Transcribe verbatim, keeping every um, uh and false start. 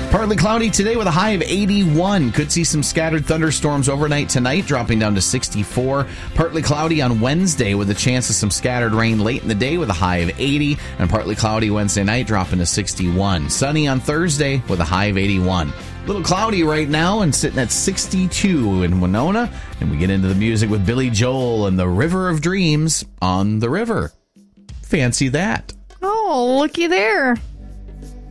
Partly cloudy today with a high of eighty-one. Could see some scattered thunderstorms overnight tonight, dropping down to sixty-four. Partly cloudy on Wednesday with a chance of some scattered rain late in the day with a high of eighty. And partly cloudy Wednesday night, dropping to sixty-one. Sunny on Thursday with a high of eighty-one. A little cloudy right now and sitting at sixty-two in Winona. And we get into the music with Billy Joel and the River of Dreams on the River. Fancy that. Oh, looky there.